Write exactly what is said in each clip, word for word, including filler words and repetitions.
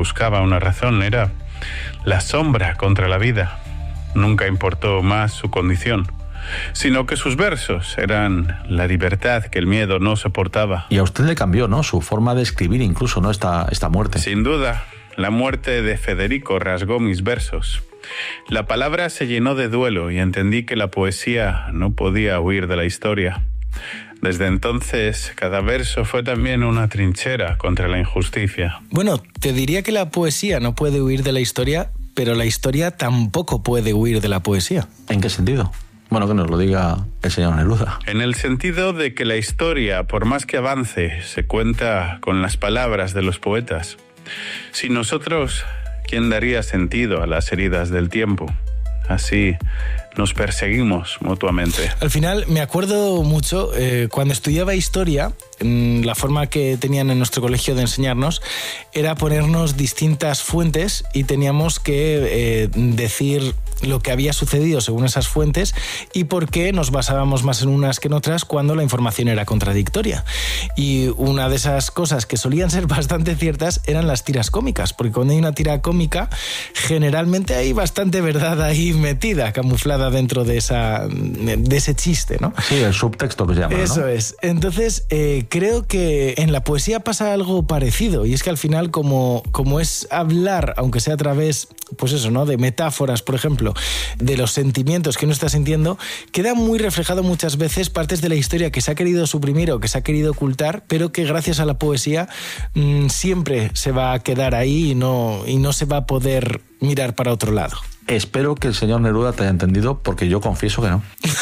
buscaba una razón, era la sombra contra la vida. Nunca importó más su condición, sino que sus versos eran la libertad que el miedo no soportaba. Y a usted le cambió, ¿no?, su forma de escribir incluso, ¿no?, esta, esta muerte. Sin duda, la muerte de Federico rasgó mis versos. La palabra se llenó de duelo y entendí que la poesía no podía huir de la historia. Desde entonces, cada verso fue también una trinchera contra la injusticia. Bueno, te diría que la poesía no puede huir de la historia, pero la historia tampoco puede huir de la poesía. ¿En qué sentido? Bueno, que nos lo diga el señor Neruda. En el sentido de que la historia, por más que avance, se cuenta con las palabras de los poetas. Sin nosotros, ¿quién daría sentido a las heridas del tiempo? Así nos perseguimos mutuamente. Al final me acuerdo mucho, eh, cuando estudiaba historia, la forma que tenían en nuestro colegio de enseñarnos era ponernos distintas fuentes y teníamos que eh, decir lo que había sucedido según esas fuentes y por qué nos basábamos más en unas que en otras cuando la información era contradictoria. Y una de esas cosas que solían ser bastante ciertas eran las tiras cómicas, porque cuando hay una tira cómica generalmente hay bastante verdad ahí metida, camuflada dentro de, esa, de ese chiste, ¿no? Sí, el subtexto que se llama, Eso ¿no? es. Entonces, eh, creo que en la poesía pasa algo parecido, y es que al final, como, como es hablar, aunque sea a través, pues eso, ¿no?, de metáforas, por ejemplo, de los sentimientos que uno está sintiendo, queda muy reflejado muchas veces partes de la historia que se ha querido suprimir o que se ha querido ocultar, pero que gracias a la poesía mmm, siempre se va a quedar ahí y no, y no se va a poder mirar para otro lado. Espero que el señor Neruda te haya entendido, porque yo confieso que no.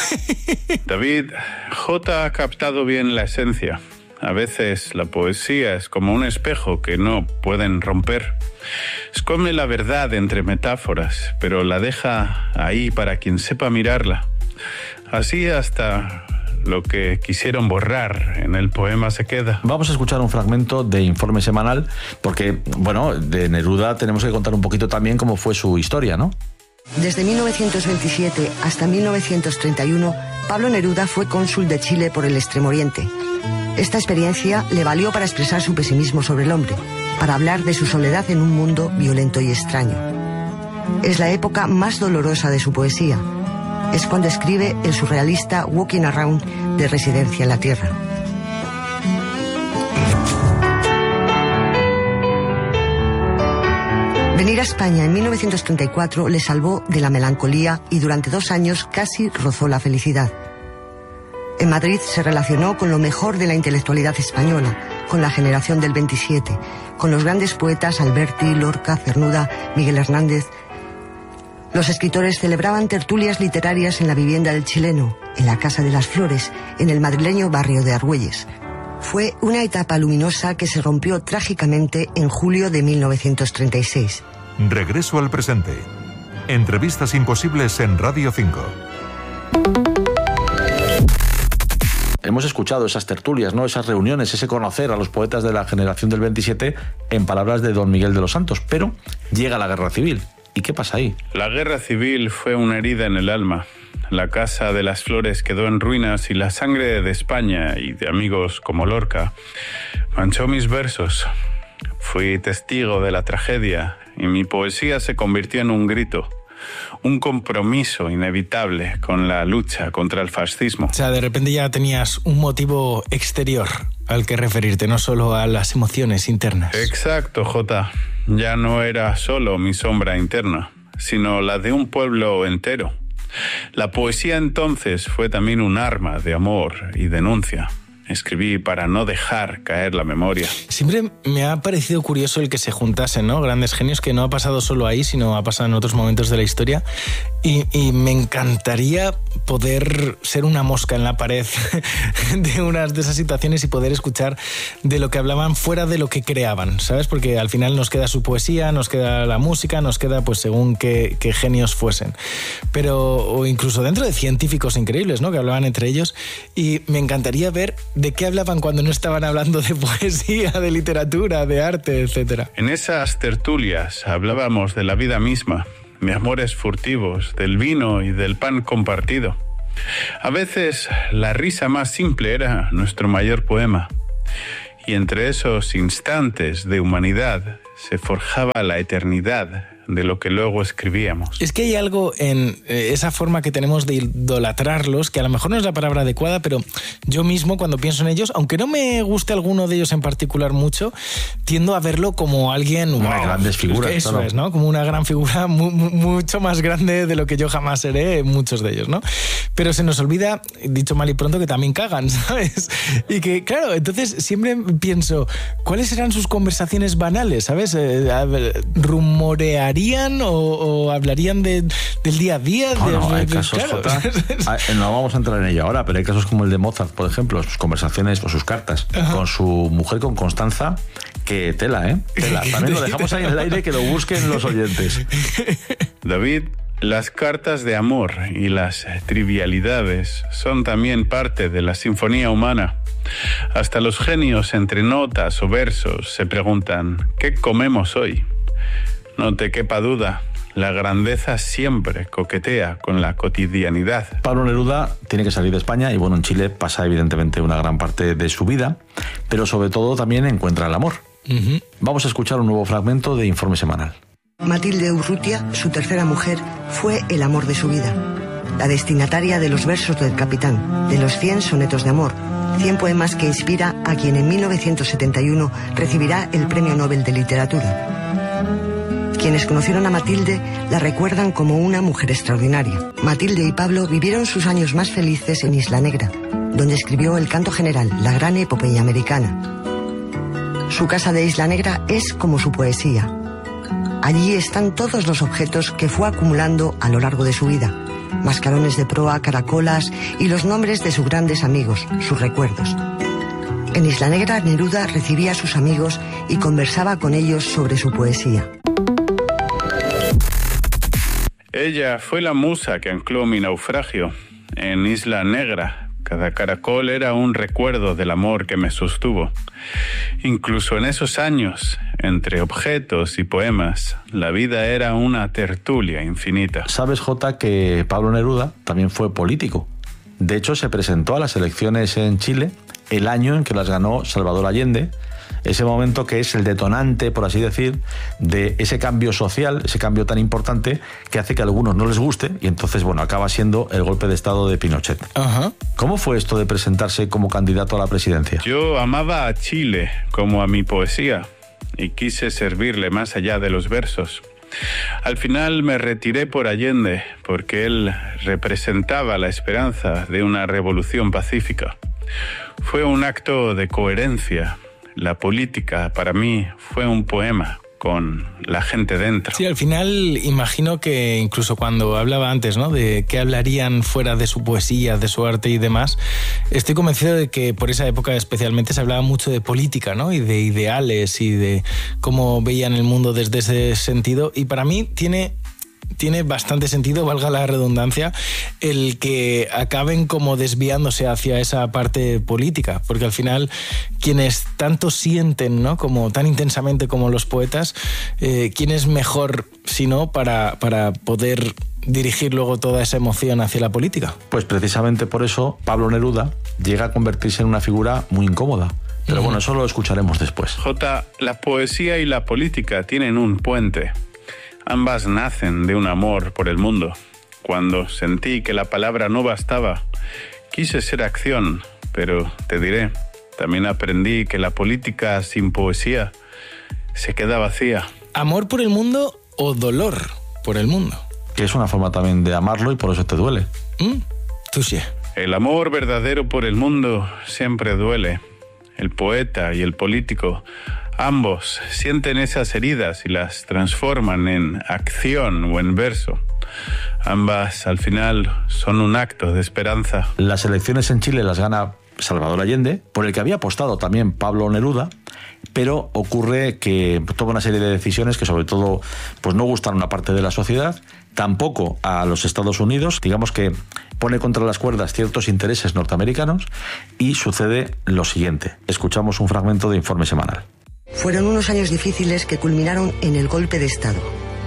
David, J ha captado bien la esencia. A veces la poesía es como un espejo que no pueden romper. Esconde la verdad entre metáforas, pero la deja ahí para quien sepa mirarla. Así hasta lo que quisieron borrar en el poema se queda. Vamos a escuchar un fragmento de Informe Semanal, porque, bueno, de Neruda tenemos que contar un poquito también cómo fue su historia, ¿no? Desde mil novecientos veintisiete hasta mil novecientos treinta y uno, Pablo Neruda fue cónsul de Chile por el Extremo Oriente. Esta experiencia le valió para expresar su pesimismo sobre el hombre, para hablar de su soledad en un mundo violento y extraño. Es la época más dolorosa de su poesía. Es cuando escribe el surrealista Walking Around de Residencia en la Tierra. Venir a España en mil novecientos treinta y cuatro le salvó de la melancolía y durante dos años casi rozó la felicidad. En Madrid se relacionó con lo mejor de la intelectualidad española, con la generación del veintisiete, con los grandes poetas Alberti, Lorca, Cernuda, Miguel Hernández. Los escritores celebraban tertulias literarias en la vivienda del chileno, en la Casa de las Flores, en el madrileño barrio de Argüelles. Fue una etapa luminosa que se rompió trágicamente en julio de mil novecientos treinta y seis. Regreso al presente. Entrevistas imposibles en Radio cinco. Hemos escuchado esas tertulias, ¿no?, esas reuniones, ese conocer a los poetas de la generación del veintisiete en palabras de don Miguel de los Santos, pero llega la Guerra Civil. ¿Y qué pasa ahí? La Guerra Civil fue una herida en el alma. La Casa de las Flores quedó en ruinas y la sangre de España y de amigos como Lorca manchó mis versos. Fui testigo de la tragedia y mi poesía se convirtió en un grito, un compromiso inevitable con la lucha contra el fascismo. O sea, de repente ya tenías un motivo exterior al que referirte, no solo a las emociones internas. Exacto, Jota. Ya no era solo mi sombra interna, sino la de un pueblo entero. La poesía entonces fue también un arma de amor y denuncia. Escribí para no dejar caer la memoria. Siempre me ha parecido curioso el que se juntasen, ¿no?, grandes genios, que no ha pasado solo ahí, sino ha pasado en otros momentos de la historia. Y, y me encantaría poder ser una mosca en la pared de unas de esas situaciones y poder escuchar de lo que hablaban fuera de lo que creaban, ¿sabes? Porque al final nos queda su poesía, nos queda la música, nos queda pues según qué, qué genios fuesen. Pero, o incluso dentro de científicos increíbles, ¿no?, que hablaban entre ellos. Y me encantaría ver de qué hablaban cuando no estaban hablando de poesía, de literatura, de arte, etcétera. En esas tertulias hablábamos de la vida misma, de amores furtivos, del vino y del pan compartido. A veces la risa más simple era nuestro mayor poema. Y entre esos instantes de humanidad se forjaba la eternidad de lo que luego escribíamos. Es que hay algo en esa forma que tenemos de idolatrarlos, que a lo mejor no es la palabra adecuada, pero yo mismo cuando pienso en ellos, aunque no me guste alguno de ellos en particular mucho, tiendo a verlo como alguien... Una wow, grandes figuras. Eso claro. es, ¿no? Como una gran figura mu mu mucho más grande de lo que yo jamás seré, muchos de ellos, ¿no? Pero se nos olvida, dicho mal y pronto, que también cagan, ¿sabes? Y que, claro, entonces siempre pienso, ¿cuáles serán sus conversaciones banales, ¿sabes? Eh, rumorear O, o hablarían de, del día a día. No, de, no, hay de, casos, claro. Jota, no vamos a entrar en ello ahora, pero hay casos como el de Mozart, por ejemplo, sus conversaciones o sus cartas Ajá. con su mujer, con Constanza, que tela, ¿eh? Tela. También lo dejamos ahí en el aire, que lo busquen los oyentes. David, las cartas de amor y las trivialidades son también parte de la sinfonía humana. Hasta los genios entre notas o versos se preguntan, ¿qué comemos hoy? No te quepa duda, la grandeza siempre coquetea con la cotidianidad. Pablo Neruda tiene que salir de España y bueno, en Chile pasa evidentemente una gran parte de su vida, pero sobre todo también encuentra el amor. Uh-huh. Vamos a escuchar un nuevo fragmento de Informe Semanal. Matilde Urrutia, su tercera mujer, fue el amor de su vida. La destinataria de los versos del Capitán, de los cien sonetos de amor, cien poemas que inspira a quien en mil novecientos setenta y uno recibirá el Premio Nobel de Literatura. Quienes conocieron a Matilde la recuerdan como una mujer extraordinaria. Matilde y Pablo vivieron sus años más felices en Isla Negra, donde escribió el Canto General, la gran epopeya americana. Su casa de Isla Negra es como su poesía. Allí están todos los objetos que fue acumulando a lo largo de su vida. Mascarones de proa, caracolas y los nombres de sus grandes amigos, sus recuerdos. En Isla Negra, Neruda recibía a sus amigos y conversaba con ellos sobre su poesía. Ella fue la musa que ancló mi naufragio en Isla Negra. Cada caracol era un recuerdo del amor que me sostuvo. Incluso en esos años, entre objetos y poemas, la vida era una tertulia infinita. Sabes, Jota, que Pablo Neruda también fue político. De hecho, se presentó a las elecciones en Chile el año en que las ganó Salvador Allende, ese momento que es el detonante, por así decir, de ese cambio social, ese cambio tan importante que hace que a algunos no les guste y entonces, bueno, acaba siendo el golpe de estado de Pinochet. Ajá. ¿Cómo fue esto de presentarse como candidato a la presidencia? Yo amaba a Chile como a mi poesía y quise servirle más allá de los versos. Al final me retiré por Allende porque él representaba la esperanza de una revolución pacífica. Fue un acto de coherencia. La política, para mí, fue un poema con la gente dentro. Sí, al final imagino que incluso cuando hablaba antes, ¿no?, de qué hablarían fuera de su poesía, de su arte y demás, estoy convencido de que por esa época especialmente se hablaba mucho de política, ¿no?, y de ideales y de cómo veían el mundo desde ese sentido. Y para mí tiene... tiene bastante sentido, valga la redundancia, el que acaben como desviándose hacia esa parte política, porque al final quienes tanto sienten, ¿no?, como tan intensamente como los poetas, eh, ¿quién es mejor si no para, para poder dirigir luego toda esa emoción hacia la política? Pues precisamente por eso Pablo Neruda llega a convertirse en una figura muy incómoda. Pero uh-huh. bueno, eso lo escucharemos después. Jota, la poesía y la política tienen un puente. Ambas nacen de un amor por el mundo. Cuando sentí que la palabra no bastaba, quise ser acción, pero te diré, también aprendí que la política sin poesía se queda vacía. ¿Amor por el mundo o dolor por el mundo? Que es una forma también de amarlo y por eso te duele. ¿Mm? Tú sí. El amor verdadero por el mundo siempre duele. El poeta y el político, ambos sienten esas heridas y las transforman en acción o en verso. Ambas, al final, son un acto de esperanza. Las elecciones en Chile las gana Salvador Allende, por el que había apostado también Pablo Neruda, pero ocurre que toma una serie de decisiones que sobre todo pues no gustan a una parte de la sociedad, tampoco a los Estados Unidos, digamos que pone contra las cuerdas ciertos intereses norteamericanos y sucede lo siguiente. Escuchamos un fragmento de Informe Semanal. Fueron unos años difíciles que culminaron en el golpe de Estado.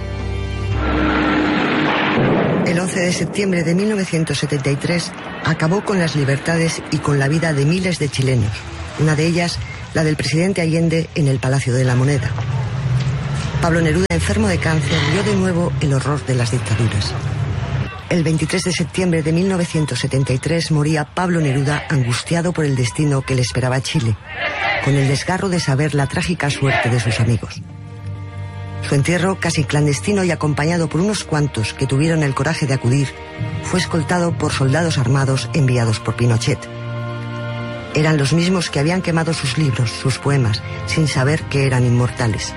El once de septiembre de mil novecientos setenta y tres acabó con las libertades y con la vida de miles de chilenos, una de ellas la del presidente Allende en el Palacio de la Moneda. Pablo Neruda, enfermo de cáncer, vio de nuevo el horror de las dictaduras. El veintitrés de septiembre de mil novecientos setenta y tres moría Pablo Neruda, angustiado por el destino que le esperaba a Chile, con el desgarro de saber la trágica suerte de sus amigos. Su entierro, casi clandestino y acompañado por unos cuantos que tuvieron el coraje de acudir, fue escoltado por soldados armados enviados por Pinochet. Eran los mismos que habían quemado sus libros, sus poemas, sin saber que eran inmortales.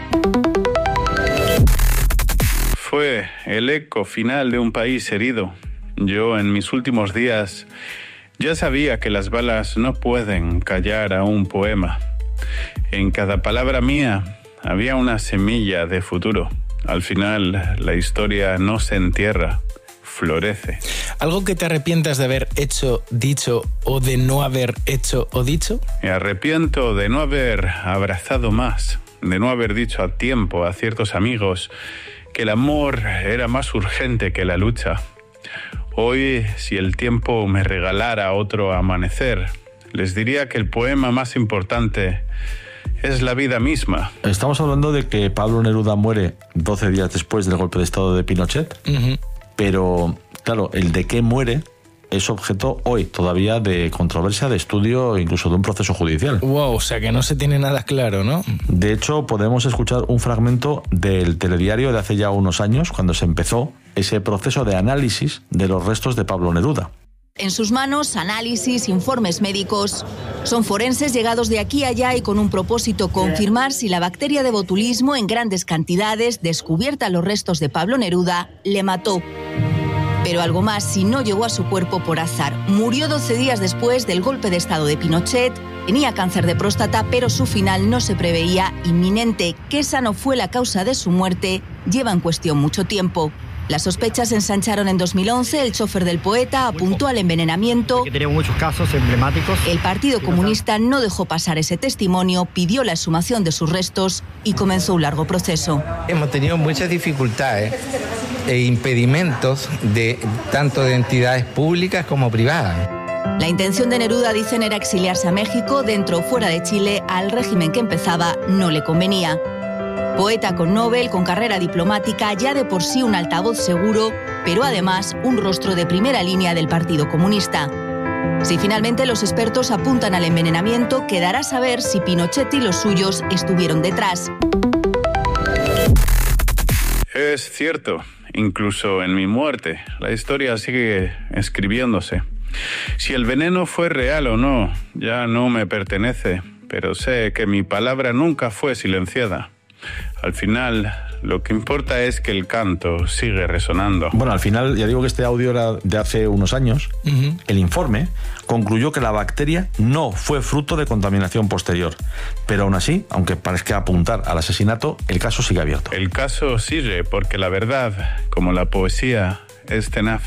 Fue el eco final de un país herido. Yo, en mis últimos días, ya sabía que las balas no pueden callar a un poema. En cada palabra mía había una semilla de futuro. Al final, la historia no se entierra, florece. ¿Algo que te arrepientas de haber hecho, dicho o de no haber hecho o dicho? Me arrepiento de no haber abrazado más, de no haber dicho a tiempo a ciertos amigos que el amor era más urgente que la lucha. Hoy, si el tiempo me regalara otro amanecer, les diría que el poema más importante es la vida misma. Estamos hablando de que Pablo Neruda muere doce días después del golpe de estado de Pinochet, uh-huh. Pero, claro, el de qué muere es objeto hoy todavía de controversia, de estudio, incluso de un proceso judicial. Wow, o sea que no se tiene nada claro, ¿no? De hecho, podemos escuchar un fragmento del telediario de hace ya unos años, cuando se empezó ese proceso de análisis de los restos de Pablo Neruda. En sus manos, análisis, informes médicos. Son forenses llegados de aquí a allá y con un propósito: confirmar si la bacteria de botulismo en grandes cantidades, descubierta en los restos de Pablo Neruda, le mató. Pero algo más, si no llegó a su cuerpo por azar. Murió doce días después del golpe de estado de Pinochet, tenía cáncer de próstata, pero su final no se preveía inminente. Que esa no fue la causa de su muerte lleva en cuestión mucho tiempo. Las sospechas se ensancharon en dos mil once, el chofer del poeta apuntó al envenenamiento. Que tenemos muchos casos emblemáticos. El Partido Comunista no dejó pasar ese testimonio, pidió la exhumación de sus restos y comenzó un largo proceso. Hemos tenido muchas dificultades e impedimentos de tanto de entidades públicas como privadas. La intención de Neruda, dicen, era exiliarse a México. Dentro o fuera de Chile, al régimen que empezaba no le convenía. Poeta con Nobel, con carrera diplomática, ya de por sí un altavoz seguro, pero además un rostro de primera línea del Partido Comunista. Si finalmente los expertos apuntan al envenenamiento, quedará saber si Pinochet y los suyos estuvieron detrás. Es cierto, incluso en mi muerte, la historia sigue escribiéndose. Si el veneno fue real o no, ya no me pertenece, pero sé que mi palabra nunca fue silenciada. Al final, lo que importa es que el canto sigue resonando. Bueno, al final, ya digo que este audio era de hace unos años. Uh-huh. El informe concluyó que la bacteria no fue fruto de contaminación posterior. Pero aún así, aunque parezca apuntar al asesinato, el caso sigue abierto. El caso sigue porque la verdad, como la poesía, es tenaz.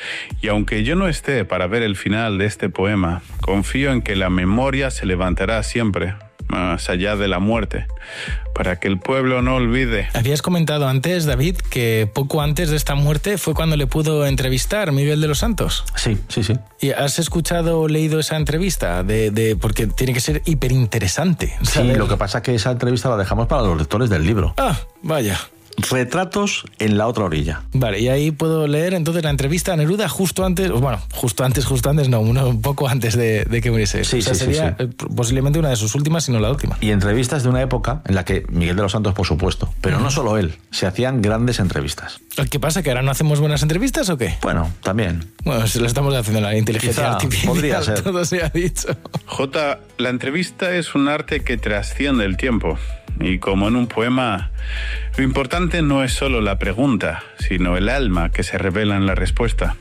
Y aunque yo no esté para ver el final de este poema, confío en que la memoria se levantará siempre, más allá de la muerte, para que el pueblo no olvide. Habías comentado antes, David, que poco antes de esta muerte fue cuando le pudo entrevistar Miguel de los Santos. Sí, sí, sí. ¿Y has escuchado o leído esa entrevista? De, de, porque tiene que ser hiperinteresante. Sí, saber... lo que pasa es que esa entrevista la dejamos para los lectores del libro. Ah, vaya. Retratos en la otra orilla. Vale, y ahí puedo leer entonces la entrevista a Neruda justo antes, bueno, justo antes, justo antes, no, un poco antes de, de que muriese. Sí, o sea, sí, sería sí, sí. Posiblemente una de sus últimas, si no la última. Y entrevistas de una época en la que Miguel de los Santos, por supuesto, pero no solo él, se hacían grandes entrevistas. ¿Qué pasa? ¿Que ahora no hacemos buenas entrevistas o qué? Bueno, también. Bueno, se lo estamos haciendo a la inteligencia Quizá artificial. Podría ser. Todo se ha dicho. Jota, la entrevista es un arte que trasciende el tiempo. Y como en un poema, lo importante no es solo la pregunta, sino el alma que se revela en la respuesta.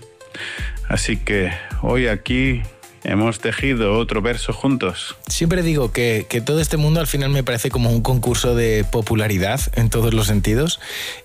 Así que hoy aquí hemos tejido otro verso juntos. Siempre digo que, que todo este mundo al final me parece como un concurso de popularidad en todos los sentidos,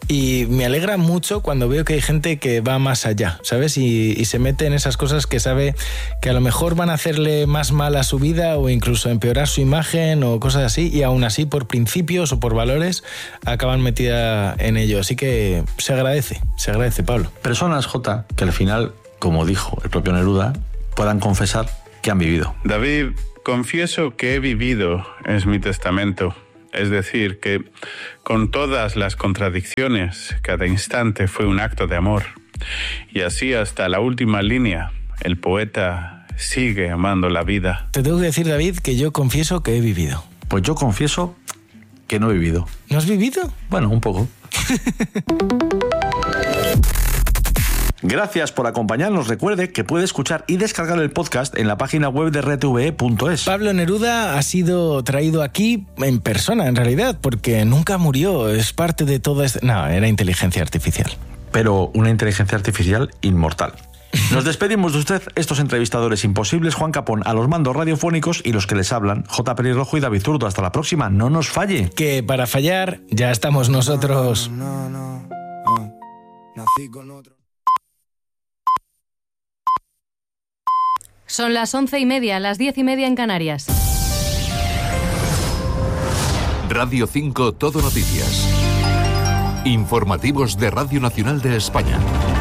y me alegra mucho cuando veo que hay gente que va más allá, ¿sabes? Y, y se mete en esas cosas que sabe que a lo mejor van a hacerle más mal a su vida o incluso empeorar su imagen o cosas así, y aún así por principios o por valores acaban metida en ello. Así que se agradece, se agradece, Pablo. Personas, Jota, que al final, como dijo el propio Neruda, puedan confesar que han vivido. David, confieso que he vivido, es mi testamento. Es decir, que con todas las contradicciones, cada instante fue un acto de amor. Y así hasta la última línea, el poeta sigue amando la vida. Te tengo que decir, David, que yo confieso que he vivido. Pues yo confieso que no he vivido. ¿No has vivido? Bueno, un poco. Gracias por acompañarnos. Recuerde que puede escuchar y descargar el podcast en la página web de R T V E punto es. Pablo Neruda ha sido traído aquí en persona, en realidad, porque nunca murió. Es parte de todo este... No, era inteligencia artificial. Pero una inteligencia artificial inmortal. Nos despedimos de usted, estos entrevistadores imposibles, Juan Capón a los mandos radiofónicos y los que les hablan, J. Pelirrojo y David Zurdo. Hasta la próxima, no nos falle. Que para fallar ya estamos nosotros. No, no, no, no. Nací con otro. Son las once y media, las diez y media en Canarias. Radio cinco Todo Noticias. Informativos de Radio Nacional de España.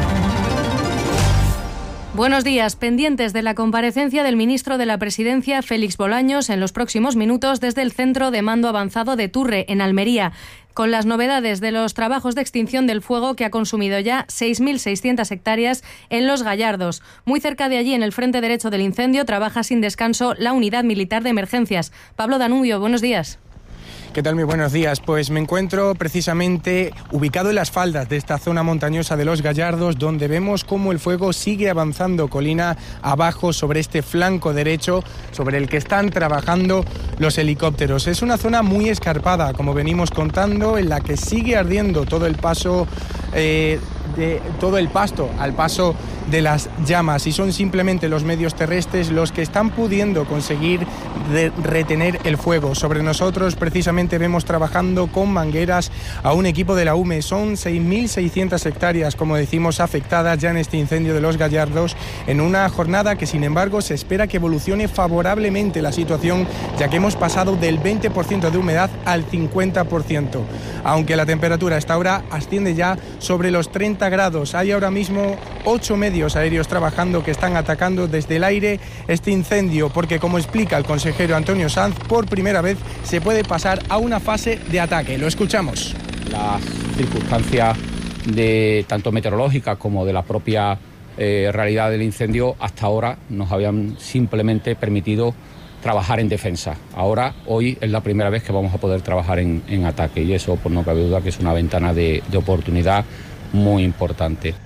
Buenos días. Pendientes de la comparecencia del ministro de la Presidencia, Félix Bolaños, en los próximos minutos desde el Centro de Mando Avanzado de Turre, en Almería, con las novedades de los trabajos de extinción del fuego que ha consumido ya seis mil seiscientas hectáreas en Los Gallardos. Muy cerca de allí, en el frente derecho del incendio, trabaja sin descanso la Unidad Militar de Emergencias. Pablo Danubio, buenos días. ¿Qué tal? Muy buenos días. Pues me encuentro precisamente ubicado en las faldas de esta zona montañosa de Los Gallardos, donde vemos cómo el fuego sigue avanzando colina abajo sobre este flanco derecho sobre el que están trabajando los helicópteros. Es una zona muy escarpada, como venimos contando, en la que sigue ardiendo todo el paso eh, de todo el pasto al paso de las llamas, y son simplemente los medios terrestres los que están pudiendo conseguir de retener el fuego. Sobre nosotros precisamente vemos trabajando con mangueras a un equipo de la U M E. Son seis mil seiscientas hectáreas, como decimos, afectadas ya en este incendio de Los Gallardos, en una jornada que sin embargo se espera que evolucione favorablemente la situación, ya que hemos pasado del veinte por ciento de humedad al cincuenta por ciento, aunque la temperatura a esta hora asciende ya sobre los treinta grados. Hay ahora mismo ocho medios aéreos trabajando que están atacando desde el aire este incendio, porque, como explica el consejero Antonio Sanz, por primera vez se puede pasar a una fase de ataque. Lo escuchamos. Las circunstancias de tanto meteorológicas como de la propia eh, realidad del incendio hasta ahora nos habían simplemente permitido trabajar en defensa. Ahora, hoy es la primera vez que vamos a poder trabajar en, en ataque, y eso, pues no cabe duda que es una ventana de, de oportunidad muy importante.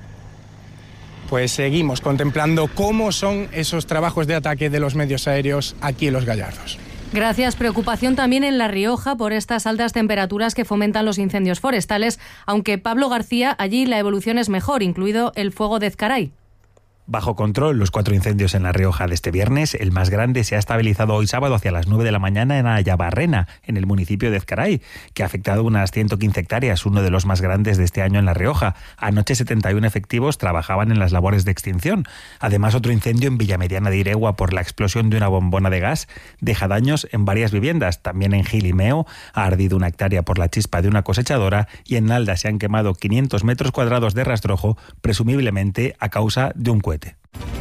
Pues seguimos contemplando cómo son esos trabajos de ataque de los medios aéreos aquí en Los Gallardos. Gracias. Preocupación también en La Rioja por estas altas temperaturas que fomentan los incendios forestales, aunque Pablo García, allí la evolución es mejor, incluido el fuego de Ezcaray. Bajo control los cuatro incendios en La Rioja de este viernes. El más grande se ha estabilizado hoy sábado hacia las nueve de la mañana en Ayabarrena, en el municipio de Ezcaray, que ha afectado unas ciento quince hectáreas, uno de los más grandes de este año en La Rioja. Anoche setenta y uno efectivos trabajaban en las labores de extinción. Además, otro incendio en Villamediana de Iregua por la explosión de una bombona de gas deja daños en varias viviendas. También en Gil y Meo ha ardido una hectárea por la chispa de una cosechadora, y en Nalda se han quemado quinientos metros cuadrados de rastrojo, presumiblemente a causa de un cohete.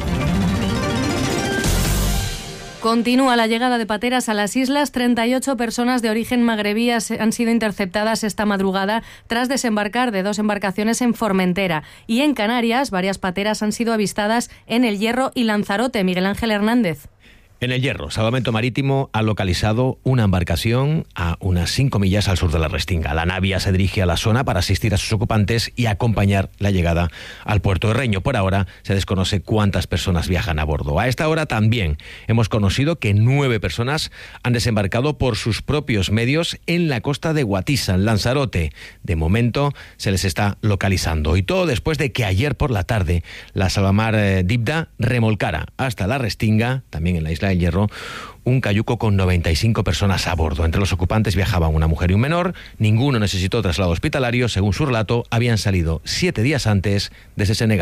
Continúa la llegada de pateras a las islas. treinta y ocho personas de origen magrebí han sido interceptadas esta madrugada tras desembarcar de dos embarcaciones en Formentera. Y en Canarias, varias pateras han sido avistadas en El Hierro y Lanzarote. Miguel Ángel Hernández. En El Hierro, Salvamento Marítimo ha localizado una embarcación a unas cinco millas al sur de la Restinga. La naviera se dirige a la zona para asistir a sus ocupantes y acompañar la llegada al puerto de Reño. Por ahora se desconoce cuántas personas viajan a bordo. A esta hora también hemos conocido que nueve personas han desembarcado por sus propios medios en la costa de Guatisa, en Lanzarote. De momento se les está localizando. Y todo después de que ayer por la tarde la Salvamar eh, Dibda remolcara hasta la Restinga, también en la isla del Hierro, un cayuco con noventa y cinco personas a bordo. Entre los ocupantes viajaban una mujer y un menor. Ninguno necesitó traslado hospitalario. Según su relato, habían salido siete días antes desde Senegal.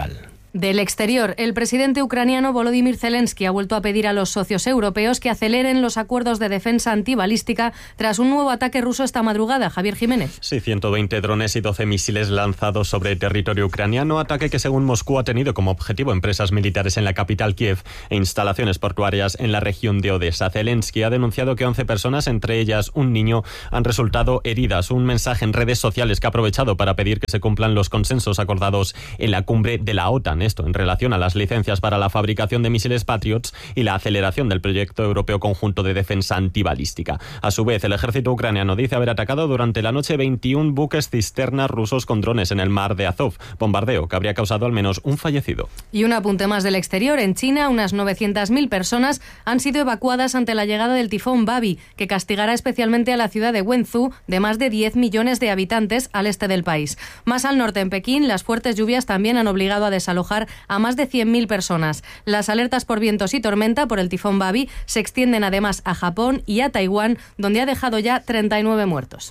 Del exterior, el presidente ucraniano Volodymyr Zelensky ha vuelto a pedir a los socios europeos que aceleren los acuerdos de defensa antibalística tras un nuevo ataque ruso esta madrugada. Javier Jiménez. Sí, ciento veinte drones y doce misiles lanzados sobre territorio ucraniano, ataque que según Moscú ha tenido como objetivo empresas militares en la capital Kiev e instalaciones portuarias en la región de Odessa. Zelensky ha denunciado que once personas, entre ellas un niño, han resultado heridas. Un mensaje en redes sociales que ha aprovechado para pedir que se cumplan los consensos acordados en la cumbre de la OTAN. Esto en relación a las licencias para la fabricación de misiles Patriots y la aceleración del proyecto europeo conjunto de defensa antibalística. A su vez, el ejército ucraniano dice haber atacado durante la noche veintiún buques cisterna rusos con drones en el mar de Azov, bombardeo que habría causado al menos un fallecido. Y un apunte más del exterior. En China, unas novecientas mil personas han sido evacuadas ante la llegada del tifón Babi, que castigará especialmente a la ciudad de Wenzhou, de más de diez millones de habitantes al este del país. Más al norte, en Pekín, las fuertes lluvias también han obligado a desalojar a más de cien mil personas. Las alertas por vientos y tormenta por el tifón Babi se extienden además a Japón y a Taiwán, donde ha dejado ya treinta y nueve muertos.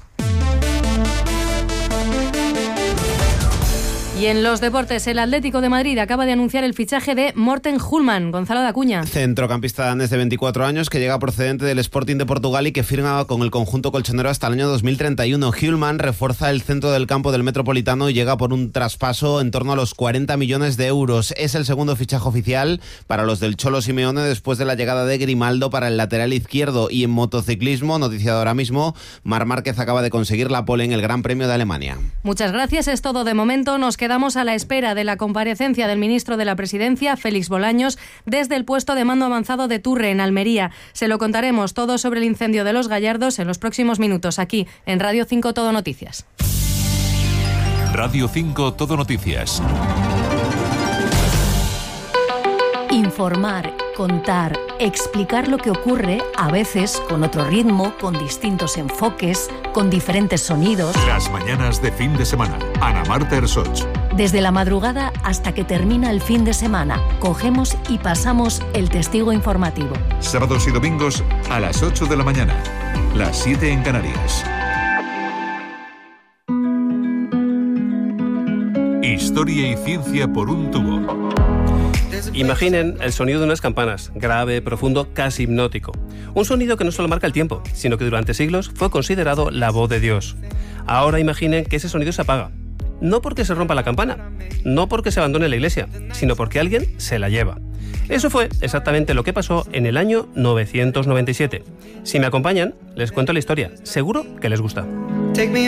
Y en los deportes, el Atlético de Madrid acaba de anunciar el fichaje de Morten Hulman. Gonzalo de Acuña. Centrocampista danés de veinticuatro años que llega procedente del Sporting de Portugal y que firma con el conjunto colchonero hasta el año dos mil treinta y uno. Hulman refuerza el centro del campo del Metropolitano y llega por un traspaso en torno a los cuarenta millones de euros. Es el segundo fichaje oficial para los del Cholo Simeone después de la llegada de Grimaldo para el lateral izquierdo. Y en motociclismo, noticiado ahora mismo, Marc Márquez acaba de conseguir la pole en el Gran Premio de Alemania. Muchas gracias, es todo de momento. Nos quedamos a la espera de la comparecencia del ministro de la Presidencia, Félix Bolaños, desde el puesto de mando avanzado de Turre, en Almería. Se lo contaremos todo sobre el incendio de Los Gallardos en los próximos minutos, aquí en Radio cinco Todo Noticias. Radio cinco Todo Noticias. Informar, contar, explicar lo que ocurre, a veces con otro ritmo, con distintos enfoques, con diferentes sonidos. Las mañanas de fin de semana. Ana Marta Ersoch. Desde la madrugada hasta que termina el fin de semana, cogemos y pasamos el testigo informativo. Sábados y domingos a las ocho de la mañana, las siete en Canarias. Historia y ciencia por un tubo. Imaginen el sonido de unas campanas, grave, profundo, casi hipnótico. Un sonido que no solo marca el tiempo, sino que durante siglos fue considerado la voz de Dios. Ahora imaginen que ese sonido se apaga. No porque se rompa la campana, no porque se abandone la iglesia, sino porque alguien se la lleva. Eso fue exactamente lo que pasó en el año novecientos noventa y siete. Si me acompañan, les cuento la historia. Seguro que les gusta.